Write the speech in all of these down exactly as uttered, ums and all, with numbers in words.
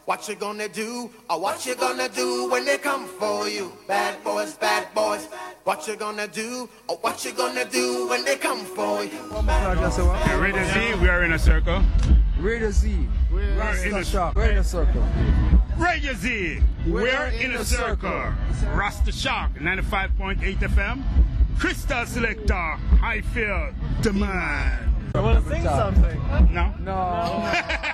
what you gonna do? Or what you gonna do when they come for you? Bad boys, bad boys, what you gonna do? Or what you gonna do when they come for you? Okay, Radio Z, we are in a circle. Radio Z, we're We're in a Shock. We're in a circle. Radio Z, we're in a circle. Rasta Shock, ninety-five point eight F M. Crystal Selector, Highfield, Demand. You wanna sing something? No? No.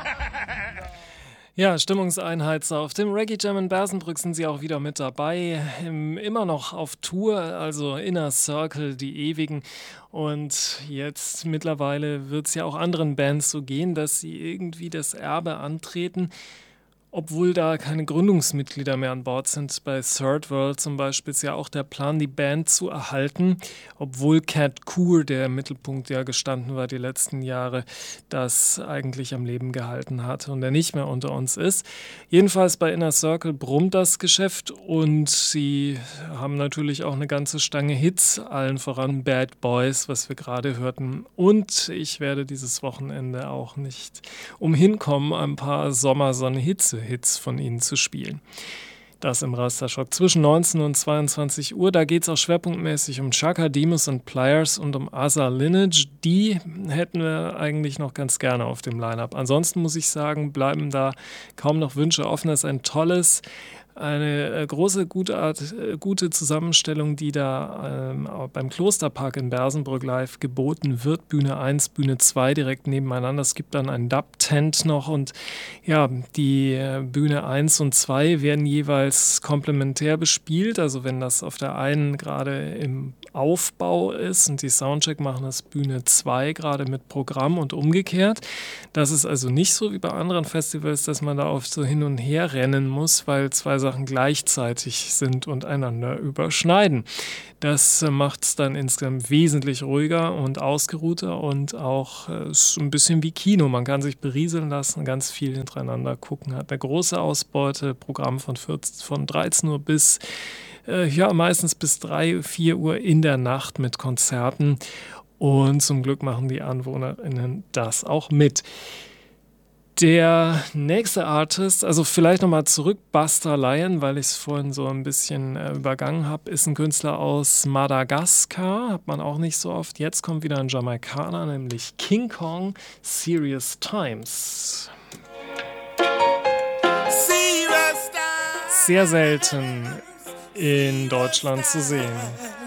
Ja, Stimmungseinheit auf dem Reggae Jam in Bersenbrück sind sie auch wieder mit dabei. Im, immer noch auf Tour, also Inner Circle, die Ewigen. Und jetzt mittlerweile wird es ja auch anderen Bands so gehen, dass sie irgendwie das Erbe antreten, obwohl da keine Gründungsmitglieder mehr an Bord sind. Bei Third World zum Beispiel ist ja auch der Plan, die Band zu erhalten, obwohl Cat Coor, der im Mittelpunkt ja gestanden war die letzten Jahre, das eigentlich am Leben gehalten hat und der nicht mehr unter uns ist. Jedenfalls bei Inner Circle brummt das Geschäft und sie haben natürlich auch eine ganze Stange Hits, allen voran Bad Boys, was wir gerade hörten. Und ich werde dieses Wochenende auch nicht umhin kommen, ein paar Sommersonne-Hitze Hits von ihnen zu spielen. Das im Rasterschock zwischen neunzehn und zweiundzwanzig Uhr. Da geht es auch schwerpunktmäßig um Chaka Demus und Pliers und um Other Lineage. Die hätten wir eigentlich noch ganz gerne auf dem Line-Up. Ansonsten muss ich sagen, bleiben da kaum noch Wünsche offen. Es ist ein tolles, eine äh, große, gute, Art, äh, gute Zusammenstellung, die da ähm, beim Klosterpark in Bersenbrück live geboten wird. Bühne eins, Bühne zwei direkt nebeneinander. Es gibt dann ein Dub-Tent noch und ja, die äh, Bühne eins und zwei werden jeweils komplementär bespielt. Also wenn das auf der einen gerade im Aufbau ist und die Soundcheck machen das Bühne zwei gerade mit Programm und umgekehrt. Das ist also nicht so wie bei anderen Festivals, dass man da auf so hin und her rennen muss, weil zwei Sachen gleichzeitig sind und einander überschneiden. Das macht es dann insgesamt wesentlich ruhiger und ausgeruhter und auch äh, ist ein bisschen wie Kino. Man kann sich berieseln lassen, ganz viel hintereinander gucken. Hat eine große Ausbeute, Programm von, vierzehn, von dreizehn Uhr bis äh, ja meistens bis drei, vier Uhr in der Nacht mit Konzerten. Und zum Glück machen die AnwohnerInnen das auch mit. Der nächste Artist, also vielleicht nochmal zurück, Busta Lion, weil ich es vorhin so ein bisschen äh, übergangen habe, ist ein Künstler aus Madagaskar, hat man auch nicht so oft. Jetzt kommt wieder ein Jamaikaner, nämlich King Kong, Serious Times. Sehr selten in Deutschland zu sehen.